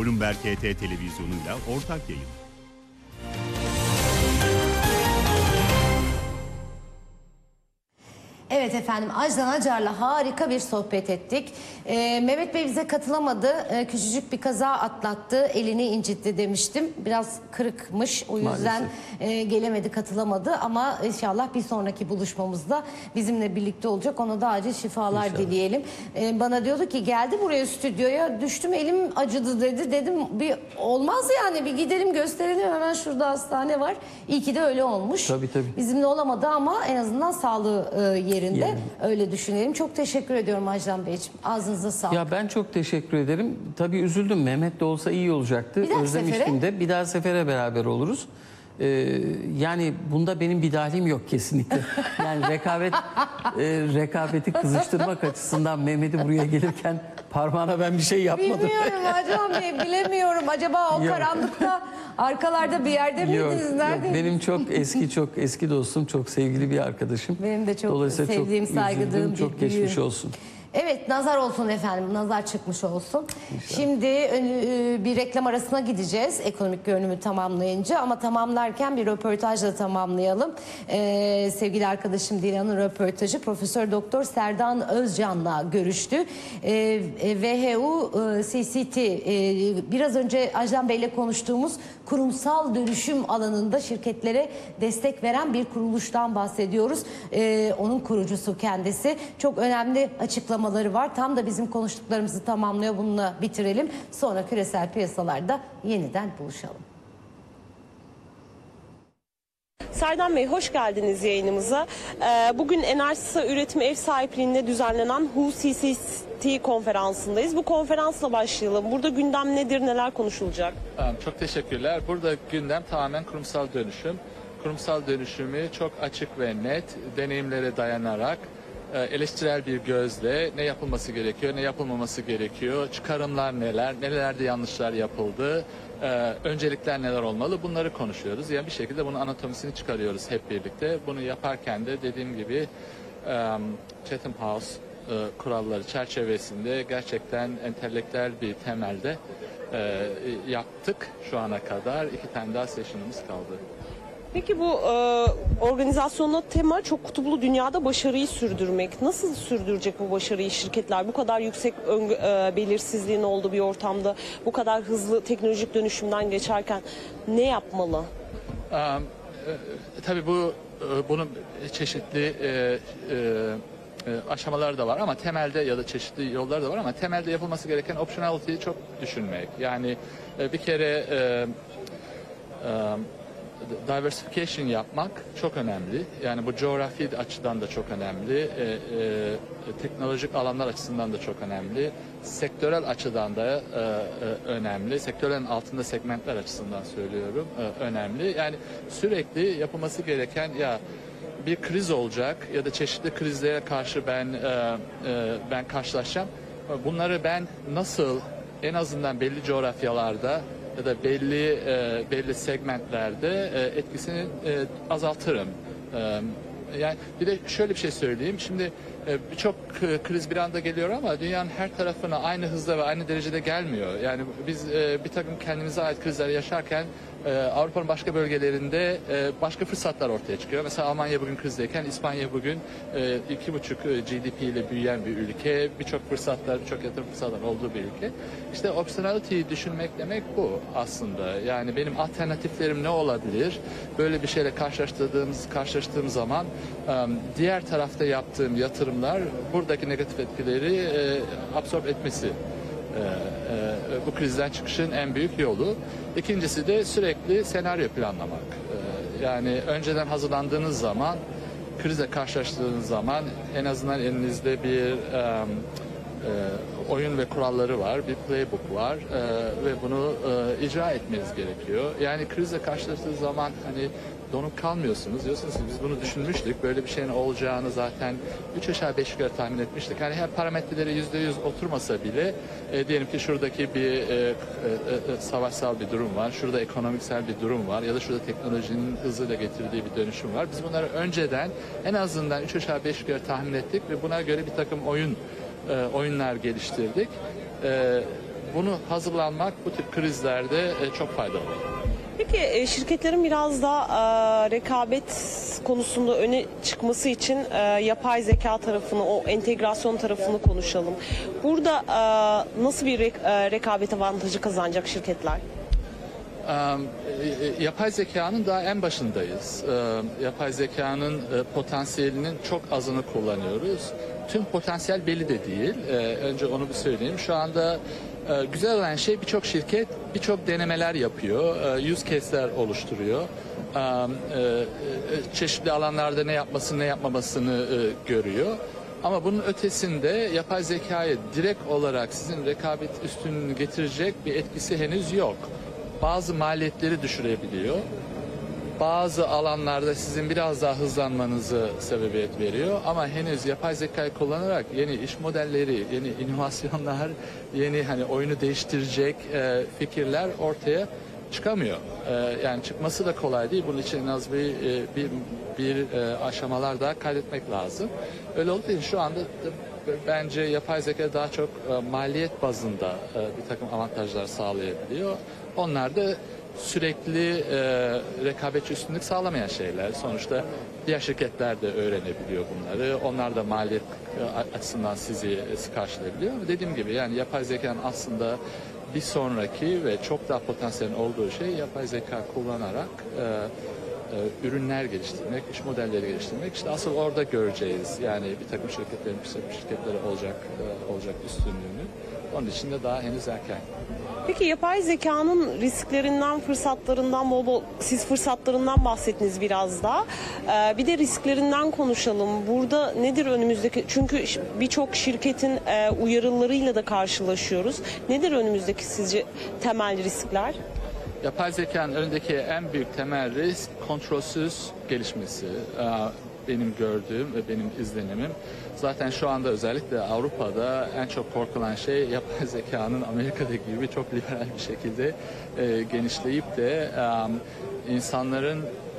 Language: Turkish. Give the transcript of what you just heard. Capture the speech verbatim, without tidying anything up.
Bloomberg H T televizyonuyla ortak yayın. Evet efendim, Ajdan Acar'la harika bir sohbet ettik. Ee, Mehmet Bey bize katılamadı. Ee, küçücük bir kaza atlattı. Elini incitti demiştim. Biraz kırıkmış. O yüzden e, gelemedi, katılamadı. Ama inşallah bir sonraki buluşmamızda bizimle birlikte olacak. Ona da acil şifalar inşallah dileyelim. Ee, bana diyordu ki geldi buraya stüdyoya. Düştüm, elim acıdı dedi. Dedim bir olmaz yani, bir gidelim gösterelim. Hemen şurada hastane var. İyi ki de öyle olmuş. Tabii tabii. Bizimle olamadı ama en azından sağlığı e, yerinde. Yani. Öyle düşünelim. Çok teşekkür ediyorum Ajdan Beyciğim. Ağzınıza sağlık. Ya ben çok teşekkür ederim. Tabii üzüldüm. Mehmet de olsa iyi olacaktı. Özlemiştim de. Bir daha sefere beraber oluruz. Ee, yani bunda benim bir dahilim yok kesinlikle. Yani rekabet e, rekabeti kızıştırmak açısından Mehmet'i buraya gelirken parmağına ben bir şey yapmadım. Bilmiyorum Ajdan Bey, bilemiyorum. Acaba o Yok. karanlıkta arkalarda bir yerde miydiniz? Yok, Nerede? yok. Benim çok eski çok eski dostum, çok sevgili bir arkadaşım. Benim de çok Dolayısıyla sevdiğim, çok saygıdığım üzüldüm, bir çok geçmiş büyüğüm. olsun. Evet, nazar olsun efendim, nazar çıkmış olsun. İnşallah. Şimdi e, bir reklam arasına gideceğiz ekonomik görünümü tamamlayınca, ama tamamlarken bir röportajla tamamlayalım. Ee, sevgili arkadaşım Dilan'ın röportajı Profesör Doktor Serdan Özcan'la görüştü. Ee, V H U e, C C T, e, biraz önce Ajdan Bey'le konuştuğumuz kurumsal dönüşüm alanında şirketlere destek veren bir kuruluştan bahsediyoruz. Ee, onun kurucusu kendisi. Çok önemli açıklamaları var. Tam da bizim konuştuklarımızı tamamlıyor. Bununla bitirelim. Sonra küresel piyasalarda yeniden buluşalım. Serdan Bey, hoş geldiniz yayınımıza. Bugün Enerjisa Üretimi Ev Sahipliğinde düzenlenen W H O C C T konferansındayız. Bu konferansla başlayalım. Burada gündem nedir, neler konuşulacak? Çok teşekkürler. Burada gündem tamamen kurumsal dönüşüm. Kurumsal dönüşümü çok açık ve net, deneyimlere dayanarak, eleştirel bir gözle ne yapılması gerekiyor, ne yapılmaması gerekiyor, çıkarımlar neler, nelerde yanlışlar yapıldı, öncelikler neler olmalı, bunları konuşuyoruz. Yani bir şekilde bunun anatomisini çıkarıyoruz hep birlikte. Bunu yaparken de dediğim gibi Chatham House kuralları çerçevesinde gerçekten entelektüel bir temelde yaptık şu ana kadar. İki tane daha session'ımız kaldı. Peki bu e, organizasyonda tema çok kutuplu dünyada başarıyı sürdürmek. Nasıl sürdürecek bu başarıyı şirketler? Bu kadar yüksek ön, e, belirsizliğin olduğu bir ortamda, bu kadar hızlı teknolojik dönüşümden geçerken ne yapmalı? Um, e, tabii bu e, bunun çeşitli e, e, aşamaları da var ama temelde, ya da çeşitli yolları da var ama temelde yapılması gereken optionality'yi çok düşünmek. Yani e, bir kere e, e, diversification yapmak çok önemli. Yani bu coğrafi açıdan da çok önemli. E, e, teknolojik alanlar açısından da çok önemli. Sektörel açıdan da e, e, önemli. Sektörlerin altında segmentler açısından söylüyorum. E, önemli. Yani sürekli yapılması gereken, ya bir kriz olacak ya da çeşitli krizlere karşı ben e, e, ben karşılaşacağım. Bunları ben nasıl en azından belli coğrafyalarda ya da belli e, belli segmentlerde e, etkisini e, azaltırım. E, yani bir de şöyle bir şey söyleyeyim. Şimdi e, birçok kriz bir anda geliyor ama dünyanın her tarafına aynı hızda ve aynı derecede gelmiyor. Yani biz e, bir takım kendimize ait krizler yaşarken e, Avrupa'nın başka bölgelerinde e, başka fırsatlar ortaya çıkıyor. Mesela Almanya bugün krizdeyken İspanya bugün e, iki buçuk G D P ile büyüyen bir ülke. Birçok fırsatlar, birçok yatırım fırsatlar olduğu bir ülke. İşte optionality'yi düşünmek demek bu aslında. Yani benim alternatiflerim ne olabilir? Böyle bir şeyle karşılaştığımız karşılaştığım zaman diğer tarafta yaptığım yatırımlar buradaki negatif etkileri e, absorbe etmesi. E, e, bu krizden çıkışın en büyük yolu. İkincisi de sürekli senaryo planlamak. E, yani önceden hazırlandığınız zaman, krizle karşılaştığınız zaman en azından elinizde bir e, e, oyun ve kuralları var, bir playbook var e, ve bunu e, icra etmeniz gerekiyor. Yani krizle karşılaştığınız zaman hani donup kalmıyorsunuz. Diyorsunuz ki biz bunu düşünmüştük. Böyle bir şeyin olacağını zaten üç aşağı beş yukarı tahmin etmiştik. Yani her parametreleri yüzde yüz oturmasa bile e, diyelim ki şuradaki bir e, e, e, savaşsal bir durum var. Şurada ekonomiksel bir durum var. Ya da şurada teknolojinin hızıyla getirdiği bir dönüşüm var. Biz bunları önceden en azından üç aşağı beş yukarı tahmin ettik ve buna göre bir takım oyun e, oyunlar geliştirdik. E, bunu hazırlanmak bu tip krizlerde e, çok faydalı. Peki e, şirketlerin biraz da e, rekabet konusunda öne çıkması için e, yapay zeka tarafını, o entegrasyon tarafını konuşalım. Burada e, nasıl bir re- e, rekabet avantajı kazanacak şirketler? Um, e, yapay zekanın daha en başındayız. E, yapay zekanın e, potansiyelinin çok azını kullanıyoruz. Tüm potansiyel belli de değil. E, önce onu bir söyleyeyim. Şu anda e, güzel olan şey birçok şirket birçok denemeler yapıyor. E, use case'ler oluşturuyor. E, e, çeşitli alanlarda ne yapmasını ne yapmamasını e, görüyor. Ama bunun ötesinde yapay zekaya direkt olarak sizin rekabet üstünlüğünü getirecek bir etkisi henüz yok. Bazı maliyetleri düşürebiliyor. Bazı alanlarda sizin biraz daha hızlanmanızı sebebiyet veriyor. Ama henüz yapay zekayı kullanarak yeni iş modelleri, yeni inovasyonlar, yeni hani oyunu değiştirecek e, fikirler ortaya çıkamıyor. E, yani çıkması da kolay değil. Bunun için en az bir e, bir, bir e, aşamalar daha kaydetmek lazım. Öyle olduğu için şu anda bence yapay zeka daha çok e, maliyet bazında e, bir takım avantajlar sağlayabiliyor. Onlar da sürekli e, rekabetçi üstünlük sağlamayan şeyler. Sonuçta diğer şirketler de öğrenebiliyor bunları. Onlar da maliyet e, açısından sizi e, karşılayabiliyor. Ama dediğim gibi yani yapay zekanın aslında bir sonraki ve çok daha potansiyelin olduğu şey yapay zeka kullanarak e, e, ürünler geliştirmek, iş modelleri geliştirmek. İşte asıl orada göreceğiz. Yani bir takım şirketlerin bir takım şirketlere olacak e, olacak üstünlüğünü. Onun için de daha henüz erken. Peki yapay zekanın risklerinden, fırsatlarından, bol bol siz fırsatlarından bahsettiniz biraz da. Ee, bir de risklerinden konuşalım. Burada nedir önümüzdeki? Çünkü birçok şirketin e, uyarılarıyla da karşılaşıyoruz. Nedir önümüzdeki sizce temel riskler? Yapay zekanın önündeki en büyük temel risk kontrolsüz gelişmesi. Ee, benim gördüğüm ve benim izlenimim. Zaten şu anda özellikle Avrupa'da en çok korkulan şey yapay zekanın Amerika'daki gibi çok liberal bir şekilde e, genişleyip de e, insanların